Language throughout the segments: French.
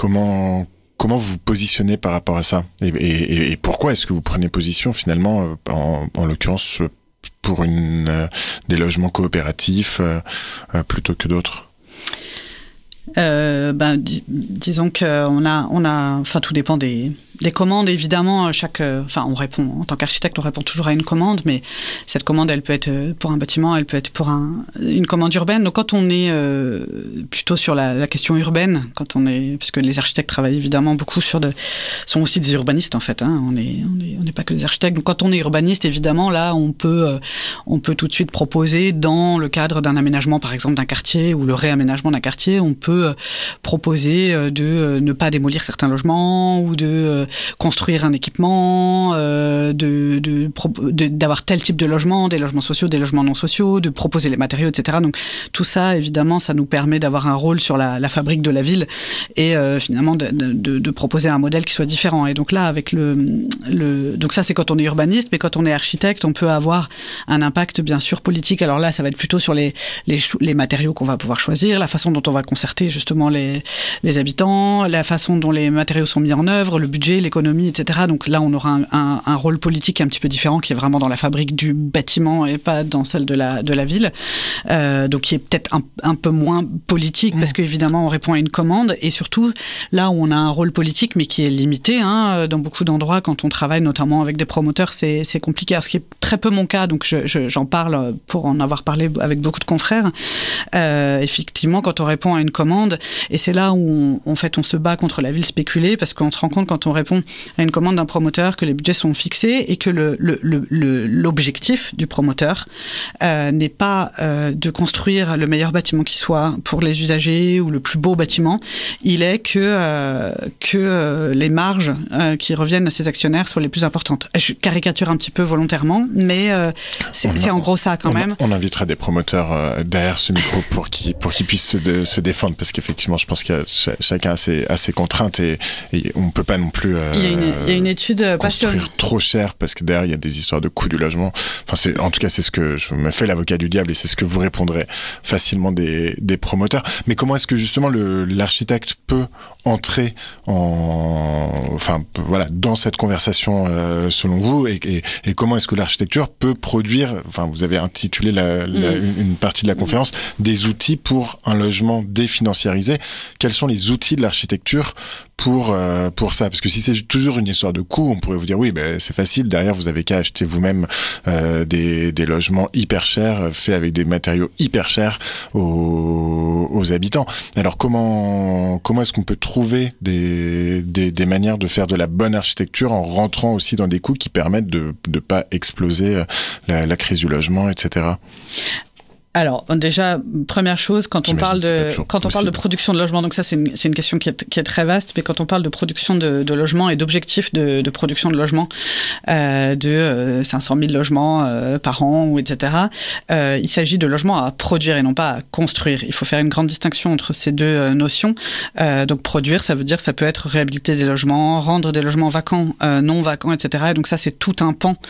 comment vous vous positionnez par rapport à ça et pourquoi est-ce que vous prenez position finalement, en l'occurrence, pour des logements coopératifs plutôt que d'autres? Disons qu'on a, enfin, tout dépend des commandes, évidemment. On répond, en tant qu'architecte, on répond toujours à une commande, mais cette commande, elle peut être pour un bâtiment, elle peut être pour une commande urbaine. Donc, quand on est plutôt sur la question urbaine, parce que les architectes travaillent évidemment beaucoup sont aussi des urbanistes, en fait, hein. On n'est pas que des architectes. Donc, quand on est urbaniste, évidemment, là, on peut tout de suite proposer, dans le cadre d'un aménagement, par exemple, d'un quartier, ou le réaménagement d'un quartier, on peut proposer de ne pas démolir certains logements, ou de construire un équipement, d'avoir tel type de logement, des logements sociaux, des logements non sociaux, de proposer les matériaux, etc. Donc tout ça, évidemment, ça nous permet d'avoir un rôle sur la fabrique de la ville et finalement de proposer un modèle qui soit différent. Et donc là, avec donc ça, c'est quand on est urbaniste, mais quand on est architecte, on peut avoir un impact, bien sûr, politique. Alors là, ça va être plutôt sur les matériaux qu'on va pouvoir choisir, la façon dont on va concerter justement les habitants, la façon dont les matériaux sont mis en œuvre, le budget, l'économie, etc. Donc là, on aura un rôle politique un petit peu différent, qui est vraiment dans la fabrique du bâtiment et pas dans celle de la ville. Donc qui est peut-être un peu moins politique, parce qu'évidemment, on répond à une commande, et surtout, là où on a un rôle politique, mais qui est limité, hein, dans beaucoup d'endroits, quand on travaille notamment avec des promoteurs, c'est compliqué. Alors, ce qui est très peu mon cas, donc j'en parle pour en avoir parlé avec beaucoup de confrères. Effectivement, quand on répond à une commande, et c'est là où on se bat contre la ville spéculée, parce qu'on se rend compte, quand on répond à une commande d'un promoteur, que les budgets sont fixés et que l'objectif du promoteur n'est pas de construire le meilleur bâtiment qui soit pour les usagers ou le plus beau bâtiment. Il est que les marges qui reviennent à ses actionnaires soient les plus importantes. Je caricature un petit peu volontairement, mais c'est en gros ça quand même. On invitera des promoteurs derrière ce micro pour qu'ils puissent se défendre, parce qu'effectivement, je pense qu'il y a chacun a ses contraintes et on ne peut pas non plus il y a une étude construire trop cher, parce que derrière il y a des histoires de coût du logement. Enfin, en tout cas, c'est ce que je me fais l'avocat du diable, et c'est ce que vous répondrez facilement des promoteurs. Mais comment est-ce que justement l'architecte peut entrer dans cette conversation selon vous, et comment est-ce que l'architecture peut produire, vous avez intitulé une partie de la conférence, des outils pour un logement définanciarisé. Quels sont les outils de l'architecture pour ça? Parce que si c'est toujours une histoire de coût, on pourrait vous dire oui, c'est facile, derrière vous avez qu'à acheter vous-même des logements hyper chers, faits avec des matériaux hyper chers aux habitants. Alors comment est-ce qu'on peut trouver des manières de faire de la bonne architecture en rentrant aussi dans des coûts qui permettent de ne pas exploser la crise du logement, etc. Alors, déjà, première chose, quand on parle de production de logement, donc ça, c'est une question qui est très vaste, mais quand on parle de production de logement et d'objectifs de production de logement, de 500 000 logements par an, ou etc., il s'agit de logements à produire et non pas à construire. Il faut faire une grande distinction entre ces deux notions. Donc, produire, ça veut dire, ça peut être réhabiliter des logements, rendre des logements vacants, non vacants, etc. Et donc ça, c'est tout un pan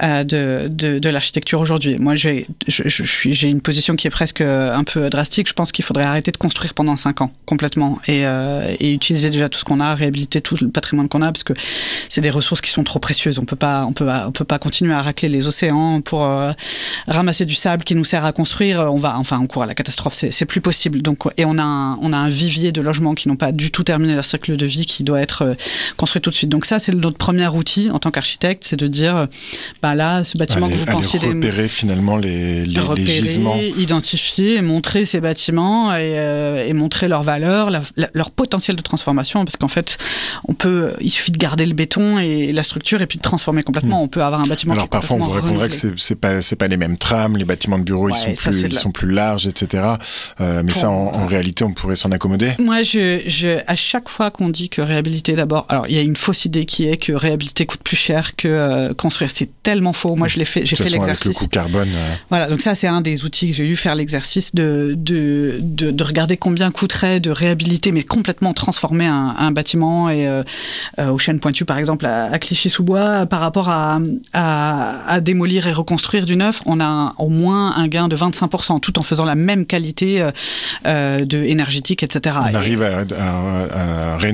de l'architecture aujourd'hui. Moi, j'ai une position qui est presque un peu drastique. Je pense qu'il faudrait arrêter de construire pendant 5 ans, complètement, et utiliser déjà tout ce qu'on a, réhabiliter tout le patrimoine qu'on a, parce que c'est des ressources qui sont trop précieuses. On peut pas continuer à racler les océans pour ramasser du sable qui nous sert à construire. On court à la catastrophe. C'est plus possible. Donc, et on a un vivier de logements qui n'ont pas du tout terminé leur cycle de vie, qui doit être construit tout de suite. Donc ça, c'est notre premier outil en tant qu'architecte, c'est de dire, là, ce bâtiment que vous pensiez repérer finalement les gisements, identifier et montrer ces bâtiments et montrer leur valeur, leur potentiel de transformation, parce qu'en fait, il suffit de garder le béton et la structure et puis de transformer complètement. On peut avoir un bâtiment. Alors parfois, on vous répondrait que c'est pas les mêmes trames, les bâtiments de bureaux ils sont plus larges, etc. Mais ça, en réalité, on pourrait s'en accommoder. Moi, à chaque fois qu'on dit que réhabiliter d'abord, alors il y a une fausse idée qui est que réhabiliter coûte plus cher que construire. C'est tellement faux. Moi, j'ai fait l'exercice. Avec le coût carbone. Voilà, donc ça, c'est un des outils que j'ai eu, faire l'exercice de regarder combien coûterait de réhabiliter, mais complètement transformer un bâtiment, et au Chêne Pointu, par exemple, à Clichy-sous-Bois, par rapport à démolir et reconstruire du neuf, on a au moins un gain de 25%, tout en faisant la même qualité énergétique, etc. On arrive à